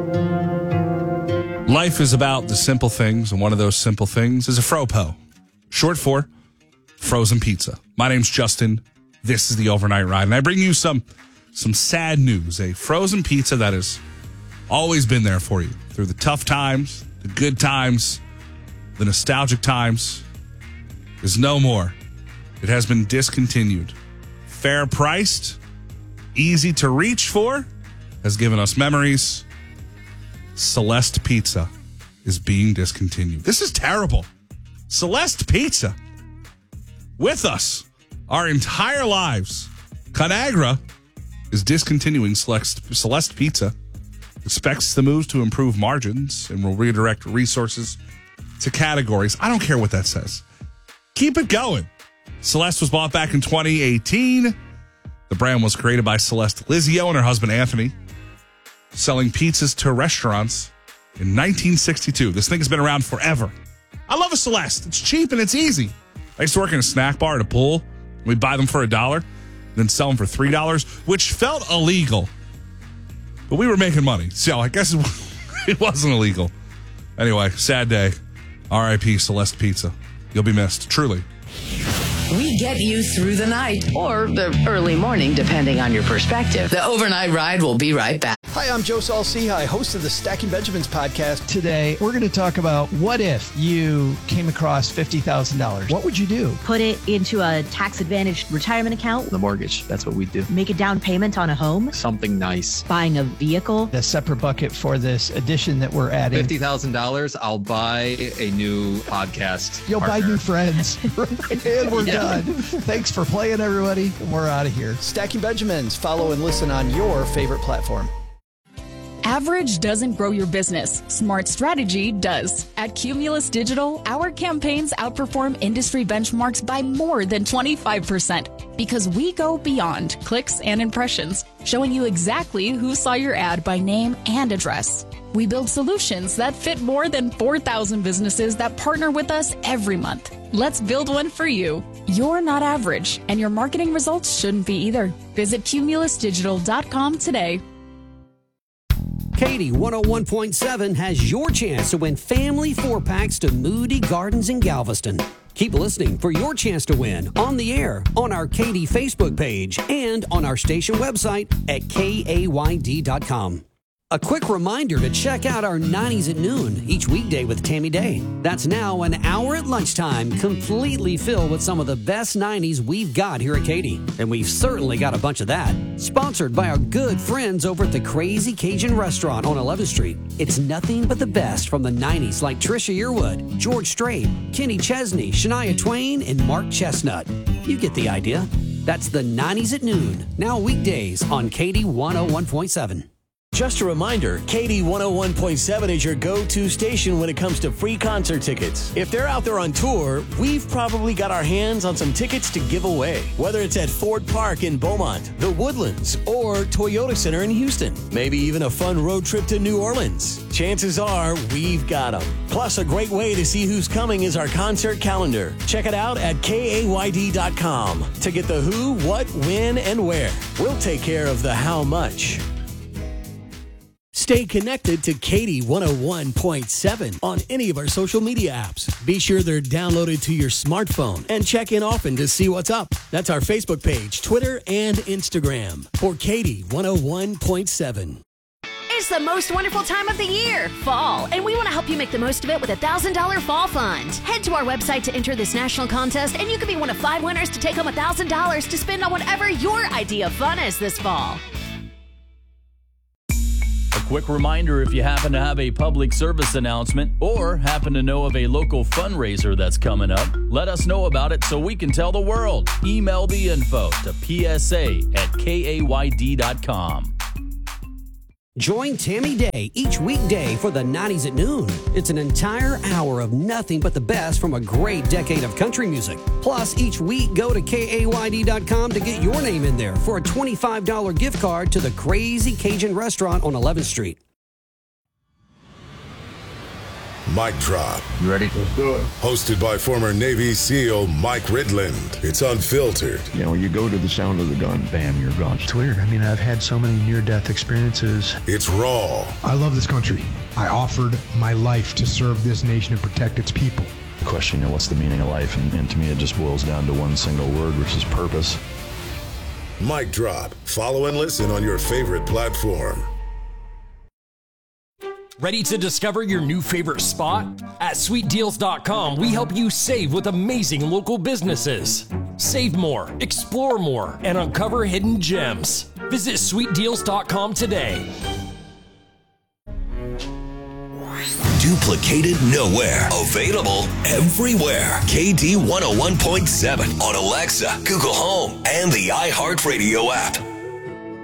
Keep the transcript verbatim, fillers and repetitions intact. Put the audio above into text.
Life is about the simple things, and one of those simple things is a Fropo, short for frozen pizza. My name's Justin. This is the Overnight Ride, and I bring you some some sad news. A frozen pizza that has always been there for you through the tough times, the good times, the nostalgic times is no more. It has been discontinued. Fair priced, easy to reach for, has given us memories. Celeste Pizza is being discontinued. This is terrible. Celeste Pizza with us our entire lives. Conagra is discontinuing Celeste, Celeste Pizza. Expects the moves to improve margins and will redirect resources to categories. I don't care what that says. Keep it going. Celeste was bought back in twenty eighteen. The brand was created by Celeste Lizio and her husband Anthony, selling pizzas to restaurants in nineteen sixty-two. This thing has been around forever. I love a Celeste. It's cheap and it's easy. I used to work in a snack bar at a pool. We'd buy them for a dollar, then sell them for three dollars, which felt illegal. But we were making money, so I guess it wasn't illegal. Anyway, sad day. R I P Celeste Pizza. You'll be missed, truly. We get you through the night or the early morning, depending on your perspective. The Overnight Ride will be right back. Hi, I'm Joe Saul-Sehy, host of the Stacking Benjamins podcast. Today, we're going to talk about what if you came across fifty thousand dollars. What would you do? Put it into a tax-advantaged retirement account. The mortgage, that's what we do. Make a down payment on a home. Something nice. Buying a vehicle. A separate bucket for this addition that we're adding. fifty thousand dollars, I'll buy a new podcast You'll partner. buy new friends. And we're Yeah. done. Thanks for playing, everybody. We're out of here. Stacking Benjamins. Follow and listen on your favorite platform. Average doesn't grow your business. Smart strategy does. At Cumulus Digital, our campaigns outperform industry benchmarks by more than twenty-five percent because we go beyond clicks and impressions, showing you exactly who saw your ad by name and address. We build solutions that fit more than four thousand businesses that partner with us every month. Let's build one for you. You're not average, and your marketing results shouldn't be either. Visit cumulus digital dot com today. Katie one oh one point seven has your chance to win family four-packs to Moody Gardens in Galveston. Keep listening for your chance to win on the air, on our Katie Facebook page, and on our station website at K A Y D dot com. A quick reminder to check out our nineties at noon each weekday with Tammy Day. That's now an hour at lunchtime, completely filled with some of the best nineties we've got here at Katy. And we've certainly got a bunch of that. Sponsored by our good friends over at the Crazy Cajun Restaurant on eleventh street. It's nothing but the best from the nineties like Trisha Yearwood, George Strait, Kenny Chesney, Shania Twain, and Mark Chestnut. You get the idea. That's the nineties at noon, now weekdays on Katy one oh one point seven. Just a reminder, Katy one oh one point seven is your go-to station when it comes to free concert tickets. If they're out there on tour, we've probably got our hands on some tickets to give away. Whether it's at Ford Park in Beaumont, the Woodlands, or Toyota Center in Houston. Maybe even a fun road trip to New Orleans. Chances are, we've got them. Plus, a great way to see who's coming is our concert calendar. Check it out at K A Y D dot com to get the who, what, when, and where. We'll take care of the how much. Stay connected to Katy one oh one point seven on any of our social media apps. Be sure they're downloaded to your smartphone and check in often to see what's up. That's our Facebook page, Twitter, and Instagram for Katy one oh one point seven. It's the most wonderful time of the year, fall, and we want to help you make the most of it with a one thousand dollars Fall Fund. Head to our website to enter this national contest, and you could be one of five winners to take home one thousand dollars to spend on whatever your idea of fun is this fall. Quick reminder, if you happen to have a public service announcement or happen to know of a local fundraiser that's coming up, let us know about it so we can tell the world. Email the info to P S A at K A Y D dot com. Join Tammy Day each weekday for the nineties at noon. It's an entire hour of nothing but the best from a great decade of country music. Plus, each week, go to K A Y D dot com to get your name in there for a twenty-five dollars gift card to the Crazy Cajun Restaurant on eleventh street. Mic Drop. You ready? Let's do it. Hosted by former Navy SEAL Mike Ridland. It's unfiltered. You know, you go to the sound of the gun, bam, you're gone. It's weird. I mean, I've had so many near-death experiences. It's raw. I love this country. I offered my life to serve this nation and protect its people. Question, you know, what's the meaning of life? And, and to me, it just boils down to one single word, which is purpose. Mic Drop. Follow and listen on your favorite platform. Ready to discover your new favorite spot? At sweet deals dot com, we help you save with amazing local businesses. Save more, explore more, and uncover hidden gems. Visit sweet deals dot com today. Duplicated nowhere. Available everywhere. K D one oh one point seven on Alexa, Google Home, and the iHeartRadio app.